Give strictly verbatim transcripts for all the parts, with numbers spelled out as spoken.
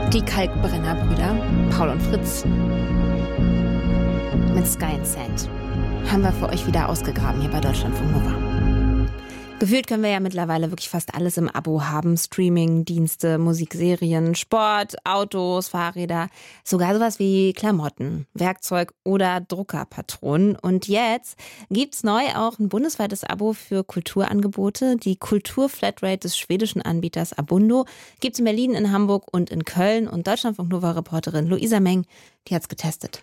Die Kalkbrenner-Brüder, Paul und Fritz, mit Sky and Sand haben wir für euch wieder ausgegraben hier bei Deutschlandfunk Nova. Gefühlt können wir ja mittlerweile wirklich fast alles im Abo haben. Streaming, Dienste, Musikserien, Sport, Autos, Fahrräder, sogar sowas wie Klamotten, Werkzeug oder Druckerpatronen. Und jetzt gibt's neu auch ein bundesweites Abo für Kulturangebote. Die Kultur-Flatrate des schwedischen Anbieters Abundo gibt's in Berlin, in Hamburg und in Köln. Und Deutschlandfunk Nova-Reporterin Luisa Meng, die hat's getestet.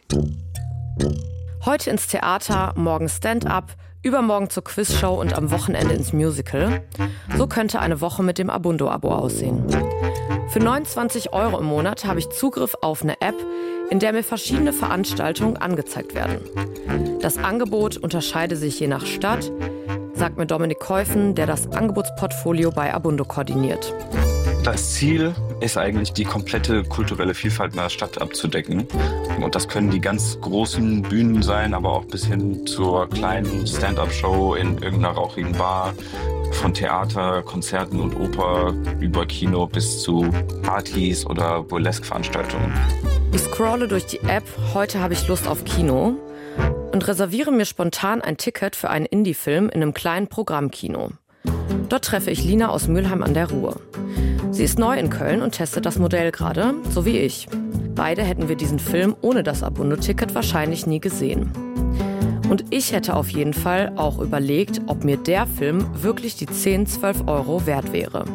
Heute ins Theater, morgen Stand-up, übermorgen zur Quizshow und am Wochenende ins Musical. So könnte eine Woche mit dem Abundo-Abo aussehen. Für neunundzwanzig Euro im Monat habe ich Zugriff auf eine App, in der mir verschiedene Veranstaltungen angezeigt werden. Das Angebot unterscheide sich je nach Stadt, sagt mir Dominik Käufen, der das Angebotsportfolio bei Abundo koordiniert. Das Ziel ist eigentlich, die komplette kulturelle Vielfalt in der Stadt abzudecken. Und das können die ganz großen Bühnen sein, aber auch bis hin zur kleinen Stand-up-Show in irgendeiner rauchigen Bar. Von Theater, Konzerten und Oper über Kino bis zu Partys oder Burlesque-Veranstaltungen. Ich scrolle durch die App, heute habe ich Lust auf Kino und reserviere mir spontan ein Ticket für einen Indie-Film in einem kleinen Programmkino. Dort treffe ich Lina aus Mülheim an der Ruhr. Sie ist neu in Köln und testet das Modell gerade, so wie ich. Beide hätten wir diesen Film ohne das Abundo-Ticket wahrscheinlich nie gesehen. Und ich hätte auf jeden Fall auch überlegt, ob mir der Film wirklich die zehn, zwölf Euro wert wäre.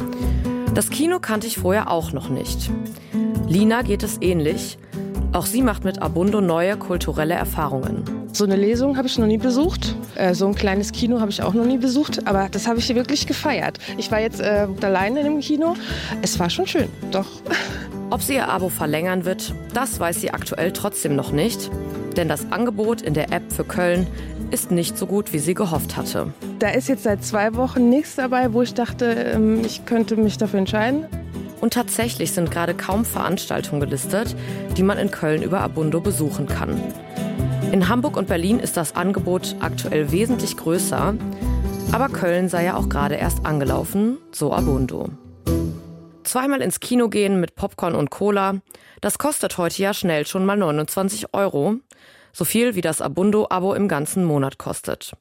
Das Kino kannte ich vorher auch noch nicht. Lina geht es ähnlich. Auch sie macht mit Abundo neue kulturelle Erfahrungen. So eine Lesung habe ich noch nie besucht. Äh, so ein kleines Kino habe ich auch noch nie besucht. Aber das habe ich hier wirklich gefeiert. Ich war jetzt äh, alleine in dem Kino. Es war schon schön, doch. Ob sie ihr Abo verlängern wird, das weiß sie aktuell trotzdem noch nicht. Denn das Angebot in der App für Köln ist nicht so gut, wie sie gehofft hatte. Da ist jetzt seit zwei Wochen nichts dabei, wo ich dachte, ähm, ich könnte mich dafür entscheiden. Und tatsächlich sind gerade kaum Veranstaltungen gelistet, die man in Köln über Abundo besuchen kann. In Hamburg und Berlin ist das Angebot aktuell wesentlich größer. Aber Köln sei ja auch gerade erst angelaufen, so Abundo. Zweimal ins Kino gehen mit Popcorn und Cola, das kostet heute ja schnell schon mal neunundzwanzig Euro. So viel wie das Abundo-Abo im ganzen Monat kostet.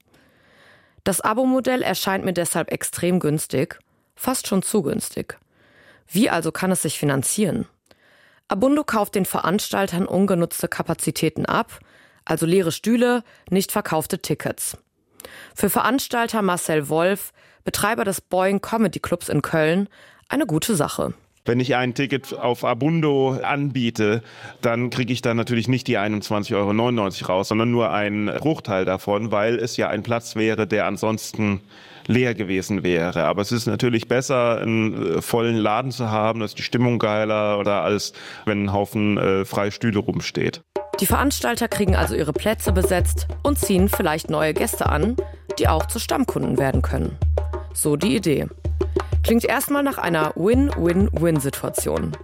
Das Abo-Modell erscheint mir deshalb extrem günstig, fast schon zu günstig. Wie also kann es sich finanzieren? Abundo kauft den Veranstaltern ungenutzte Kapazitäten ab, also leere Stühle, nicht verkaufte Tickets. Für Veranstalter Marcel Wolf, Betreiber des Boeing Comedy Clubs in Köln, eine gute Sache. Wenn ich ein Ticket auf Abundo anbiete, dann kriege ich dann natürlich nicht die einundzwanzig Euro neunundneunzig raus, sondern nur einen Bruchteil davon, weil es ja ein Platz wäre, der ansonsten leer gewesen wäre. Aber es ist natürlich besser, einen vollen Laden zu haben, da ist die Stimmung geiler oder als wenn ein Haufen äh, freie Stühle rumsteht. Die Veranstalter kriegen also ihre Plätze besetzt und ziehen vielleicht neue Gäste an, die auch zu Stammkunden werden können. So die Idee. Klingt erstmal nach einer Win-Win-Win-Situation.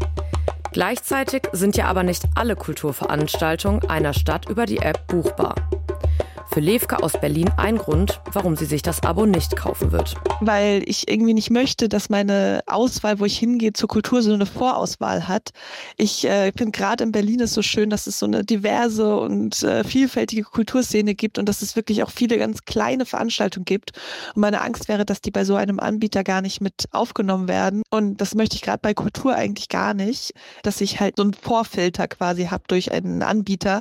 Gleichzeitig sind ja aber nicht alle Kulturveranstaltungen einer Stadt über die App buchbar. Für Levka aus Berlin ein Grund, warum sie sich das Abo nicht kaufen wird. Weil ich irgendwie nicht möchte, dass meine Auswahl, wo ich hingehe, zur Kultur so eine Vorauswahl hat. Ich äh, finde gerade in Berlin ist so schön, dass es so eine diverse und äh, vielfältige Kulturszene gibt und dass es wirklich auch viele ganz kleine Veranstaltungen gibt. Und meine Angst wäre, dass die bei so einem Anbieter gar nicht mit aufgenommen werden. Und das möchte ich gerade bei Kultur eigentlich gar nicht, dass ich halt so einen Vorfilter quasi habe durch einen Anbieter.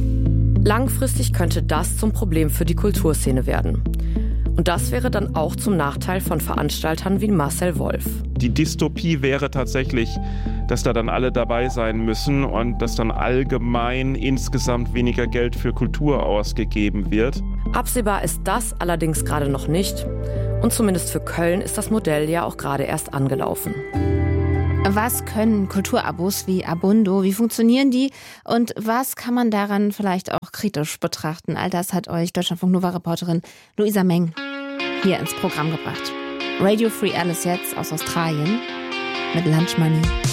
Langfristig könnte das zum Problem für die Kulturszene werden. Und das wäre dann auch zum Nachteil von Veranstaltern wie Marcel Wolf. Die Dystopie wäre tatsächlich, dass da dann alle dabei sein müssen und dass dann allgemein insgesamt weniger Geld für Kultur ausgegeben wird. Absehbar ist das allerdings gerade noch nicht. Und zumindest für Köln ist das Modell ja auch gerade erst angelaufen. Was können Kulturabos wie Abundo? Wie funktionieren die? Und was kann man daran vielleicht auch kritisch betrachten? All das hat euch Deutschlandfunk Nova-Reporterin Luisa Meng hier ins Programm gebracht. Radio Free Alice jetzt aus Australien mit Lunch Money.